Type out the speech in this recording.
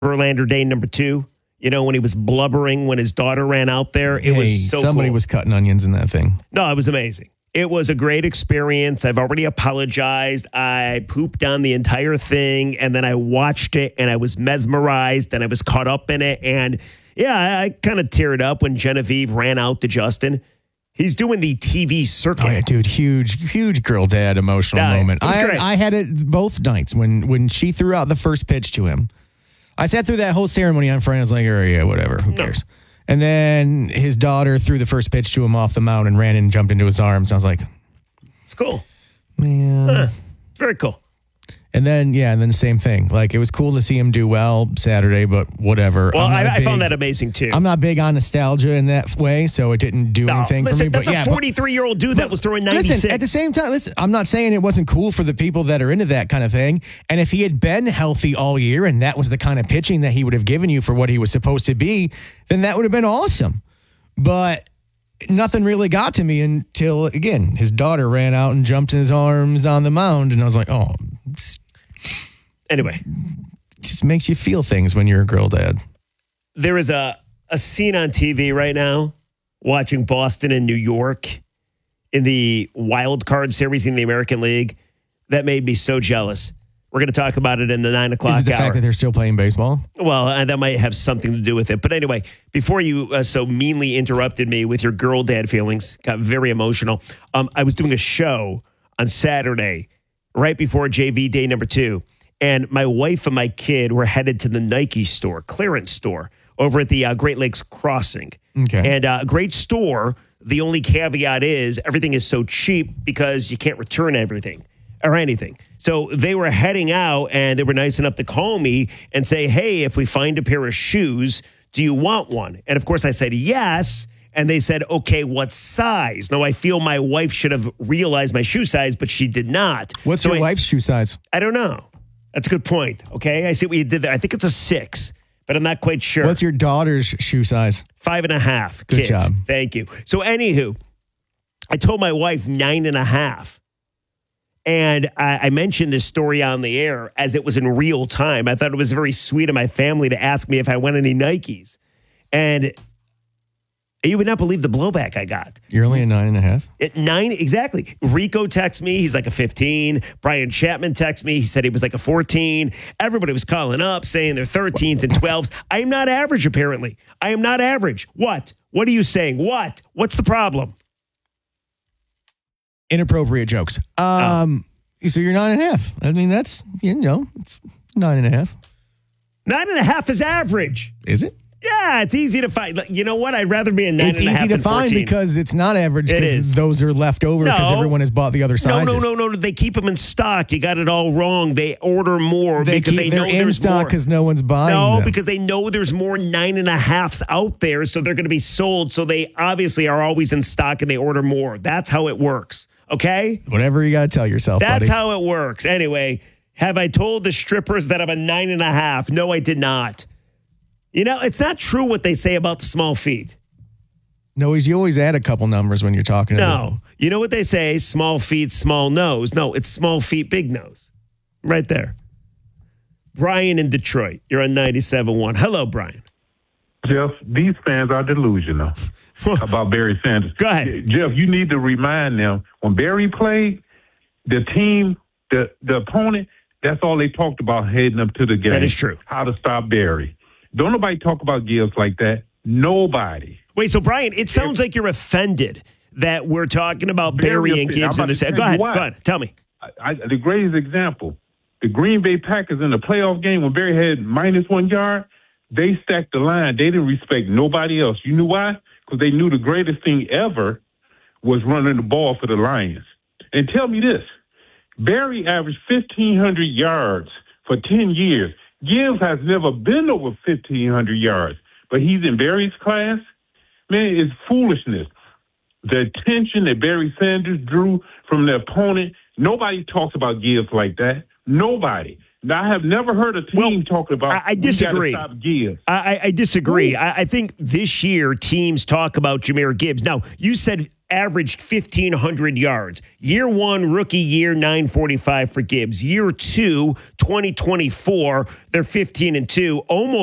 Verlander day number 2. You know, when he was blubbering when his daughter ran out there. It was so somebody cool. was cutting onions in that thing. No, it was amazing. It was a great experience. I've already apologized. I pooped on the entire thing, and then I watched it, and I was mesmerized, and I was caught up in it. And, yeah, I kind of teared up when Genevieve ran out to Justin. He's doing the TV circuit. Oh, yeah, dude, huge girl dad emotional moment. It was great. I had it both nights when she threw out the first pitch to him. I sat through that whole ceremony on Friday. I was like, oh, yeah, whatever. Who cares? And then his daughter threw the first pitch to him off the mound and ran in and jumped into his arms. I was like, it's cool. Man. It's very cool. And then the same thing. Like, it was cool to see him do well Saturday, but whatever. Well, I found that amazing, too. I'm not big on nostalgia in that way, so it didn't do anything for me. That's a 43-year-old dude that was throwing 96. Listen, at the same time, I'm not saying it wasn't cool for the people that are into that kind of thing. And if he had been healthy all year and that was the kind of pitching that he would have given you for what he was supposed to be, then that would have been awesome. But nothing really got to me until, again, his daughter ran out and jumped in his arms on the mound, and I was like, oh. Anyway. It just makes you feel things when you're a girl dad. There is a scene on TV right now watching Boston and New York in the wild card series in the American League that made me so jealous. We're going to talk about it in the 9 o'clock hour. Is it the fact that they're still playing baseball? Well, that might have something to do with it. But anyway, before you so meanly interrupted me with your girl dad feelings, got very emotional. I was doing a show on Saturday right before JV day number 2. And my wife and my kid were headed to the Nike store, clearance store, over at the Great Lakes Crossing. Okay. And great store. The only caveat is everything is so cheap because you can't return everything or anything. So they were heading out, and they were nice enough to call me and say, hey, if we find a pair of shoes, do you want one? And, of course, I said yes. And they said, okay, what size? Now, I feel my wife should have realized my shoe size, but she did not. What's your wife's shoe size? I don't know. That's a good point. Okay. I see what you did there. I think it's a 6, but I'm not quite sure. What's your daughter's shoe size? 5.5. Good kids. job. Thank you. So, anywho, I told my wife 9.5. And I mentioned this story on the air as it was in real time. I thought it was very sweet of my family to ask me if I went any Nikes. And you would not believe the blowback I got. You're only a 9.5? At 9, exactly. Rico texts me. He's like a 15. Brian Chapman texts me. He said he was like a 14. Everybody was calling up saying they're 13s and 12s. I am not average, apparently. I am not average. What? What are you saying? What? What's the problem? Inappropriate jokes. So you're 9.5. I mean, that's, it's 9.5. 9.5 is average. Is it? Yeah, it's easy to find. You know what? I'd rather be a 9.5 than 14. It's easy to find because it's not average. It is. Those are left over because everyone has bought the other sizes. No. They keep them in stock. You got it all wrong. They order more because they know in there's stock more. Because no one's buying them. No, because they know there's more 9.5s out there, so they're going to be sold. So they obviously are always in stock and they order more. That's how it works. Okay? Whatever you got to tell yourself, That's buddy. how it works. Anyway, have I told the strippers that I'm a 9.5? No, I did not. You know, it's not true what they say about the small feet. No, you always add a couple numbers when you're talking to No. You know what they say? Small feet, small nose. No, it's small feet, big nose. Right there. Brian in Detroit. You're on 97.1. Hello, Brian. Jeff, these fans are delusional about Barry Sanders. Go ahead. Jeff, you need to remind them, when Barry played, the team, the opponent, that's all they talked about heading up to the game. That is true. How to stop Barry. Don't nobody talk about Gibbs like that. Nobody. Wait, so Brian, it sounds like you're offended that we're talking about Barry and Gibbs in the same. Go ahead. Tell me. The greatest example, the Green Bay Packers in the playoff game when Barry had -1 yard, they stacked the line. They didn't respect nobody else. You knew why? Because they knew the greatest thing ever was running the ball for the Lions. And tell me this, Barry averaged 1,500 yards for 10 years. Gibbs has never been over 1,500 yards, but he's in Barry's class. Man, it's foolishness. The attention that Barry Sanders drew from the opponent, nobody talks about Gibbs like that. Nobody. Now, I have never heard a team talk about. I disagree. We gotta stop Gibbs. I disagree. I think this year teams talk about Jahmyr Gibbs. Now, you said averaged 1,500 yards. Year one, rookie year, 945 for Gibbs. Year two, 2024, they're 15-2, almost